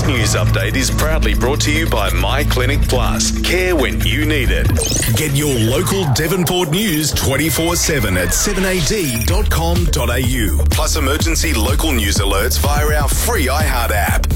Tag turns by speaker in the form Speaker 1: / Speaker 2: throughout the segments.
Speaker 1: This news update is proudly brought to you by My Clinic Plus. Care when you need it. Get your local Devonport news 24/7 at 7ad.com.au. Plus emergency local news alerts via our free iHeart app.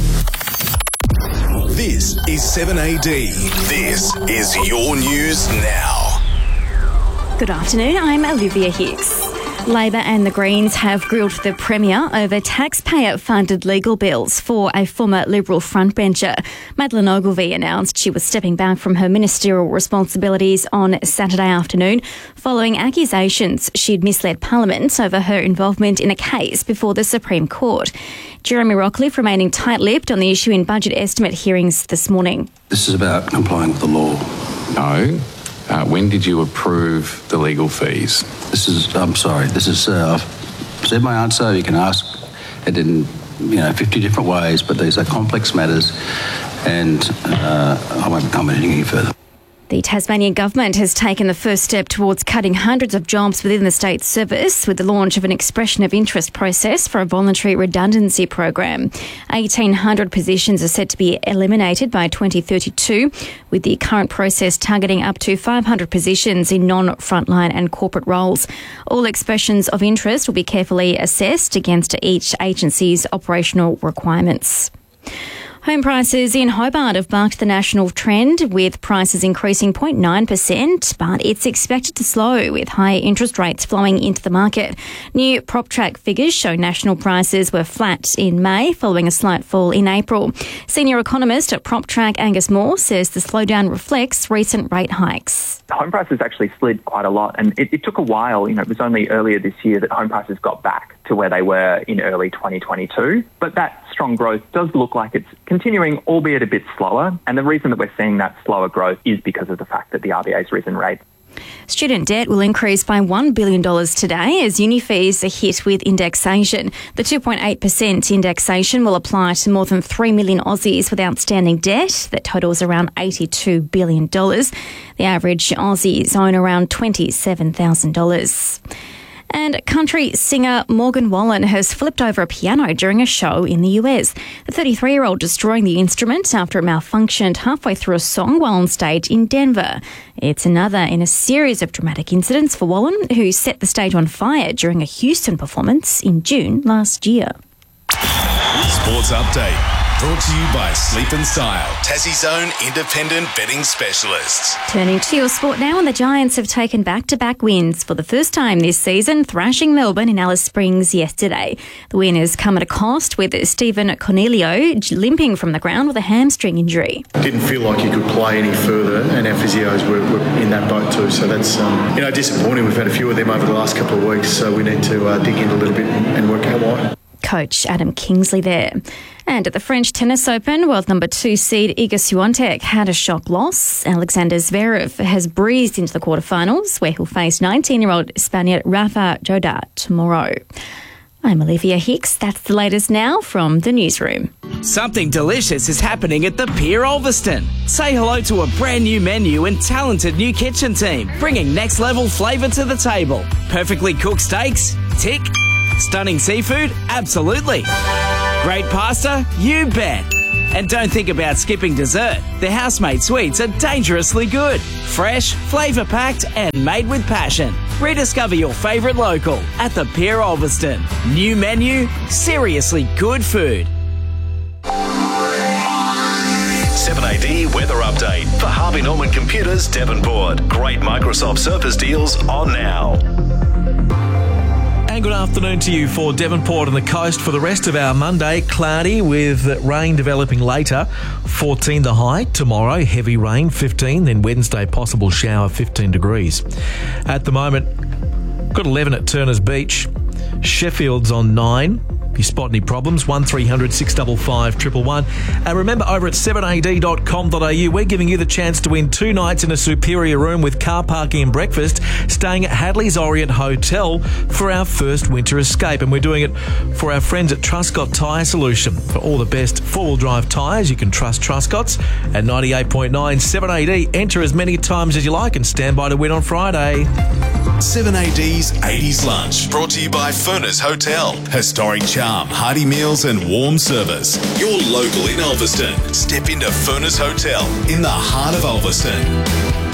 Speaker 1: This is 7AD. This is your news now.
Speaker 2: Good afternoon, I'm Olivia Hicks. Labor and the Greens have grilled the Premier over taxpayer-funded legal bills for a former Liberal frontbencher. Madeleine Ogilvie announced she was stepping back from her ministerial responsibilities on Saturday afternoon following accusations she'd misled Parliament over her involvement in a case before the Supreme Court. Jeremy Rockcliffe remaining tight-lipped on the issue in budget estimate hearings this morning.
Speaker 3: This is about complying with the law.
Speaker 4: No. When did you approve the legal fees?
Speaker 3: I've said my answer. You can ask it in 50 different ways, but these are complex matters and I won't be commenting any further.
Speaker 2: The Tasmanian government has taken the first step towards cutting hundreds of jobs within the state service with the launch of an expression of interest process for a voluntary redundancy program. 1,800 positions are set to be eliminated by 2032, with the current process targeting up to 500 positions in non-frontline and corporate roles. All expressions of interest will be carefully assessed against each agency's operational requirements. Home prices in Hobart have bucked the national trend, with prices increasing 0.9%, but it's expected to slow with higher interest rates flowing into the market. New PropTrack figures show national prices were flat in May, following a slight fall in April. Senior economist at PropTrack, Angus Moore, says the slowdown reflects recent rate hikes.
Speaker 5: Home prices actually slid quite a lot, and it took a while. It was only earlier this year that home prices got back to where they were in early 2022. But that strong growth does look like it's continuing, albeit a bit slower. And the reason that we're seeing that slower growth is because of the fact that the RBA's risen rates.
Speaker 2: Student debt will increase by $1 billion today as uni fees are hit with indexation. The 2.8% indexation will apply to more than 3 million Aussies with outstanding debt that totals around $82 billion. The average Aussies own around $27,000. And country singer Morgan Wallen has flipped over a piano during a show in the US. The 33-year-old destroying the instrument after it malfunctioned halfway through a song while on stage in Denver. It's another in a series of dramatic incidents for Wallen, who set the stage on fire during a Houston performance in June last year.
Speaker 1: Sports Update. Brought to you by Sleep and Style, Tassie's own independent betting specialists.
Speaker 2: Turning to your sport now, and the Giants have taken back-to-back wins for the first time this season, thrashing Melbourne in Alice Springs yesterday. The win has come at a cost, with Stephen Cornelio limping from the ground with a hamstring injury.
Speaker 6: Didn't feel like he could play any further, and our physios were in that boat too, so that's disappointing. We've had a few of them over the last couple of weeks, so we need to dig in a little bit and work out why.
Speaker 2: Coach Adam Kingsley there. And at the French Tennis Open, world number 2 seed Iga Swiatek had a shock loss. Alexander Zverev has breezed into the quarterfinals, where he'll face 19-year-old Spaniard Rafa Nadal tomorrow. I'm Olivia Hicks. That's the latest now from the newsroom.
Speaker 7: Something delicious is happening at the Pier Ulverston. Say hello to a brand new menu and talented new kitchen team, bringing next-level flavour to the table. Perfectly cooked steaks? Tick. Stunning seafood? Absolutely. Great pasta? You bet. And don't think about skipping dessert. Their house-made sweets are dangerously good. Fresh, flavour-packed and made with passion. Rediscover your favourite local at the Pier Ulverston. New menu, seriously good food.
Speaker 1: 7AD Weather Update for Harvey Norman Computers, Devonport. Great Microsoft Surface deals on now.
Speaker 8: And good afternoon to you for Devonport and the coast. For the rest of our Monday, cloudy with rain developing later. 14 the high. Tomorrow, heavy rain, 15. Then Wednesday, possible shower, 15 degrees. At the moment, got 11 at Turners Beach. Sheffield's on 9. If you spot any problems, 1300 655 111. And remember, over at 7ad.com.au, we're giving you the chance to win 2 nights in a superior room with car parking and breakfast, staying at Hadley's Orient Hotel for our first winter escape. And we're doing it for our friends at Truscott Tyre Solution. For all the best four-wheel drive tyres, you can trust Truscott's at 98.9 7AD. Enter as many times as you like and stand by to win on Friday.
Speaker 1: 7AD's 80s Lunch, brought to you by Furness Hotel. Historic charm, hearty meals and warm service. You're local in Ulverston. Step into Furness Hotel in the heart of Ulverston.